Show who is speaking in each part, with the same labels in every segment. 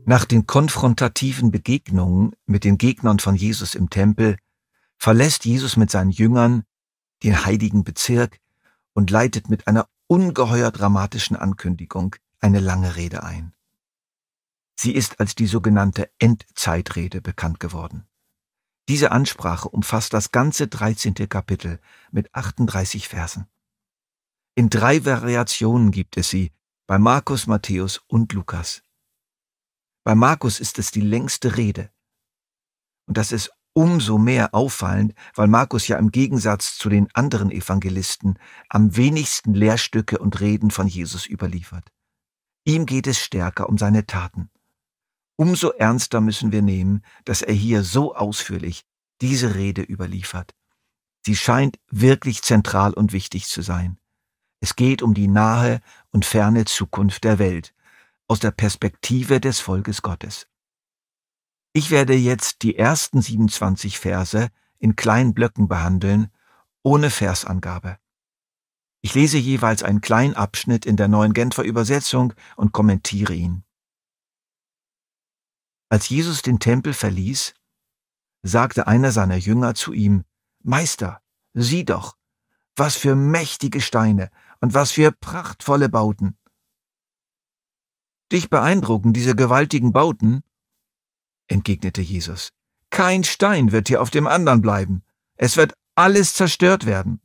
Speaker 1: Nach den konfrontativen Begegnungen mit den Gegnern von Jesus im Tempel verlässt Jesus mit seinen Jüngern den heiligen Bezirk und leitet mit einer ungeheuer dramatischen Ankündigung eine lange Rede ein. Sie ist als die sogenannte Endzeitrede bekannt geworden. Diese Ansprache umfasst das ganze 13. Kapitel mit 38 Versen. In 3 Variationen gibt es sie, bei Markus, Matthäus und Lukas. Bei Markus ist es die längste Rede. Und das ist umso mehr auffallend, weil Markus ja im Gegensatz zu den anderen Evangelisten am wenigsten Lehrstücke und Reden von Jesus überliefert. Ihm geht es stärker um seine Taten. Umso ernster müssen wir nehmen, dass er hier so ausführlich diese Rede überliefert. Sie scheint wirklich zentral und wichtig zu sein. Es geht um die nahe und ferne Zukunft der Welt, aus der Perspektive des Volkes Gottes. Ich werde jetzt die ersten 27 Verse in kleinen Blöcken behandeln, ohne Versangabe. Ich lese jeweils einen kleinen Abschnitt in der Neuen Genfer Übersetzung und kommentiere ihn. Als Jesus den Tempel verließ, sagte einer seiner Jünger zu ihm: Meister, sieh doch, was für mächtige Steine und was für prachtvolle Bauten. Dich beeindrucken diese gewaltigen Bauten? Entgegnete Jesus. Kein Stein wird hier auf dem anderen bleiben. Es wird alles zerstört werden.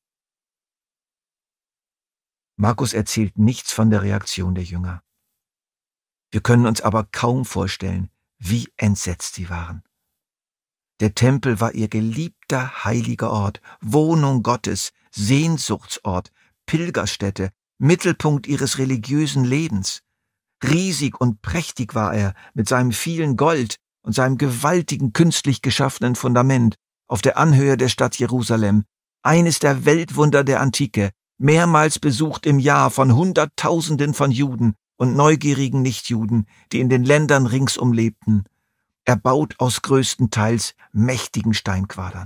Speaker 1: Markus erzählt nichts von der Reaktion der Jünger. Wir können uns aber kaum vorstellen, wie entsetzt sie waren. Der Tempel war ihr geliebter heiliger Ort, Wohnung Gottes, Sehnsuchtsort, Pilgerstätte, Mittelpunkt ihres religiösen Lebens. Riesig und prächtig war er mit seinem vielen Gold und seinem gewaltigen künstlich geschaffenen Fundament auf der Anhöhe der Stadt Jerusalem, eines der Weltwunder der Antike, mehrmals besucht im Jahr von Hunderttausenden von Juden und neugierigen Nichtjuden, die in den Ländern ringsum lebten, erbaut aus größtenteils mächtigen Steinquadern.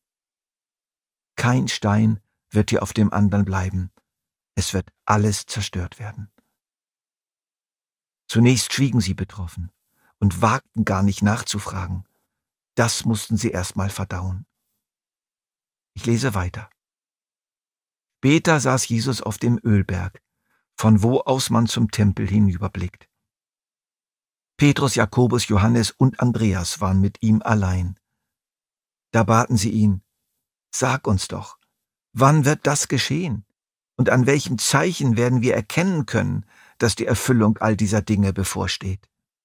Speaker 1: Kein Stein wird hier auf dem anderen bleiben. Es wird alles zerstört werden. Zunächst schwiegen sie betroffen und wagten gar nicht nachzufragen. Das mussten sie erst mal verdauen. Ich lese weiter. Später saß Jesus auf dem Ölberg, von wo aus man zum Tempel hinüberblickt. Petrus, Jakobus, Johannes und Andreas waren mit ihm allein. Da baten sie ihn: Sag uns doch, wann wird das geschehen? Und an welchem Zeichen werden wir erkennen können, dass die Erfüllung all dieser Dinge bevorsteht?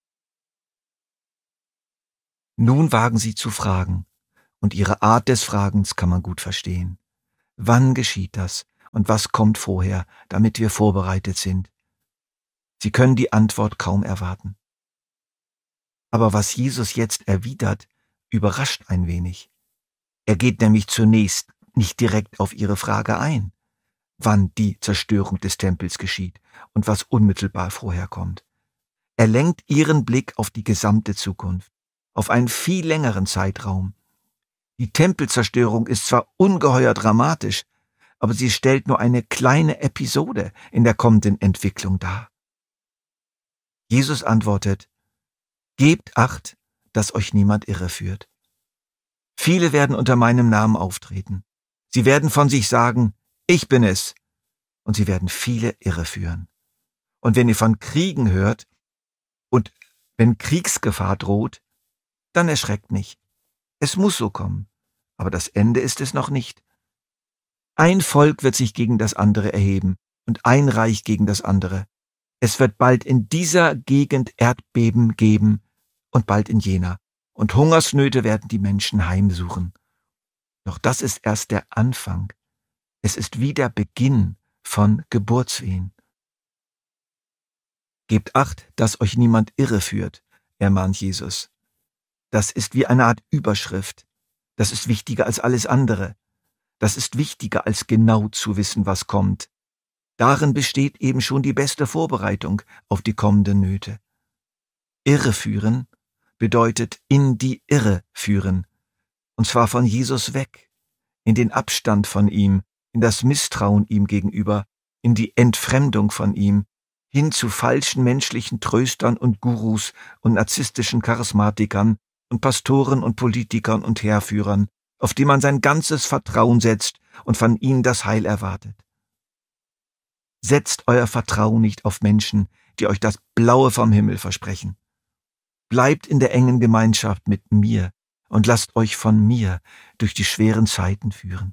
Speaker 1: Nun wagen sie zu fragen, und ihre Art des Fragens kann man gut verstehen. Wann geschieht das und was kommt vorher, damit wir vorbereitet sind? Sie können die Antwort kaum erwarten. Aber was Jesus jetzt erwidert, überrascht ein wenig. Er geht nämlich zunächst nicht direkt auf ihre Frage ein, wann die Zerstörung des Tempels geschieht und was unmittelbar vorher kommt. Er lenkt ihren Blick auf die gesamte Zukunft, auf einen viel längeren Zeitraum. Die Tempelzerstörung ist zwar ungeheuer dramatisch, aber sie stellt nur eine kleine Episode in der kommenden Entwicklung dar. Jesus antwortet: Gebt Acht, dass euch niemand irreführt. Viele werden unter meinem Namen auftreten. Sie werden von sich sagen: Ich bin es. Und sie werden viele irreführen. Und wenn ihr von Kriegen hört und wenn Kriegsgefahr droht, dann erschreckt nicht. Es muss so kommen, aber das Ende ist es noch nicht. Ein Volk wird sich gegen das andere erheben und ein Reich gegen das andere. Es wird bald in dieser Gegend Erdbeben geben und bald in jener. Und Hungersnöte werden die Menschen heimsuchen. Doch das ist erst der Anfang. Es ist wie der Beginn von Geburtswehen. Gebt Acht, dass euch niemand irreführt, ermahnt Jesus. Das ist wie eine Art Überschrift. Das ist wichtiger als alles andere. Das ist wichtiger als genau zu wissen, was kommt. Darin besteht eben schon die beste Vorbereitung auf die kommenden Nöte. Irreführen bedeutet in die Irre führen, und zwar von Jesus weg, in den Abstand von ihm, in das Misstrauen ihm gegenüber, in die Entfremdung von ihm, hin zu falschen menschlichen Tröstern und Gurus und narzisstischen Charismatikern und Pastoren und Politikern und Heerführern, auf die man sein ganzes Vertrauen setzt und von ihnen das Heil erwartet. Setzt euer Vertrauen nicht auf Menschen, die euch das Blaue vom Himmel versprechen. Bleibt in der engen Gemeinschaft mit mir und lasst euch von mir durch die schweren Zeiten führen.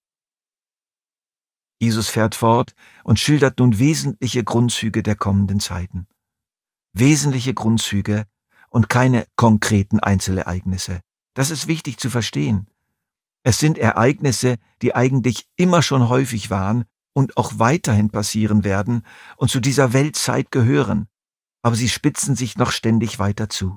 Speaker 1: Jesus fährt fort und schildert nun wesentliche Grundzüge der kommenden Zeiten. Wesentliche Grundzüge und keine konkreten Einzelereignisse. Das ist wichtig zu verstehen. Es sind Ereignisse, die eigentlich immer schon häufig waren und auch weiterhin passieren werden und zu dieser Weltzeit gehören, aber sie spitzen sich noch ständig weiter zu.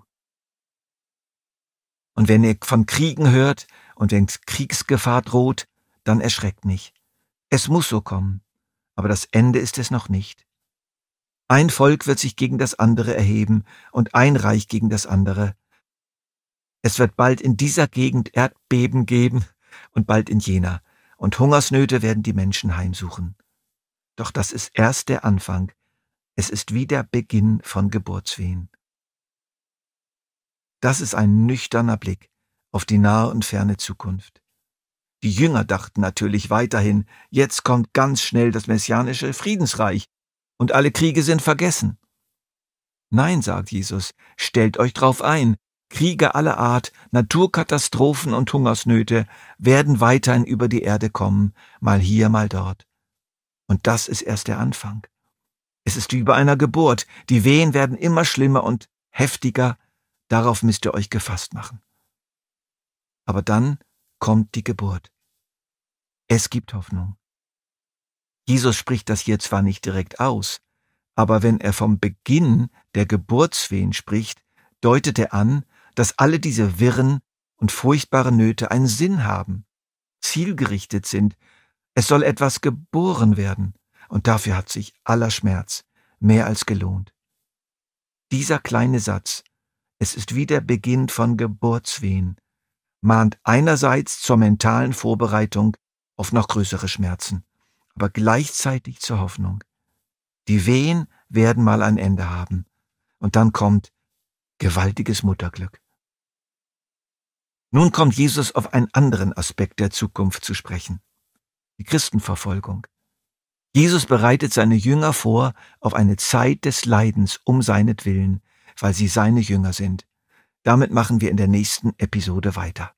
Speaker 1: Und wenn ihr von Kriegen hört und wenn Kriegsgefahr droht, dann erschreckt nicht. Es muss so kommen, aber das Ende ist es noch nicht. Ein Volk wird sich gegen das andere erheben und ein Reich gegen das andere. Es wird bald in dieser Gegend Erdbeben geben und bald in jener, und Hungersnöte werden die Menschen heimsuchen. Doch das ist erst der Anfang. Es ist wie der Beginn von Geburtswehen. Das ist ein nüchterner Blick auf die nahe und ferne Zukunft. Die Jünger dachten natürlich weiterhin, jetzt kommt ganz schnell das messianische Friedensreich und alle Kriege sind vergessen. Nein, sagt Jesus, stellt euch drauf ein. Kriege aller Art, Naturkatastrophen und Hungersnöte werden weiterhin über die Erde kommen, mal hier, mal dort. Und das ist erst der Anfang. Es ist wie bei einer Geburt. Die Wehen werden immer schlimmer und heftiger. Darauf müsst ihr euch gefasst machen. Aber dann kommt die Geburt. Es gibt Hoffnung. Jesus spricht das hier zwar nicht direkt aus, aber wenn er vom Beginn der Geburtswehen spricht, deutet er an, dass alle diese wirren und furchtbaren Nöte einen Sinn haben, zielgerichtet sind. Es soll etwas geboren werden, und dafür hat sich aller Schmerz mehr als gelohnt. Dieser kleine Satz, es ist wie der Beginn von Geburtswehen, mahnt einerseits zur mentalen Vorbereitung auf noch größere Schmerzen, aber gleichzeitig zur Hoffnung. Die Wehen werden mal ein Ende haben, und dann kommt gewaltiges Mutterglück. Nun kommt Jesus auf einen anderen Aspekt der Zukunft zu sprechen, die Christenverfolgung. Jesus bereitet seine Jünger vor auf eine Zeit des Leidens um seinetwillen, weil sie seine Jünger sind. Damit machen wir in der nächsten Episode weiter.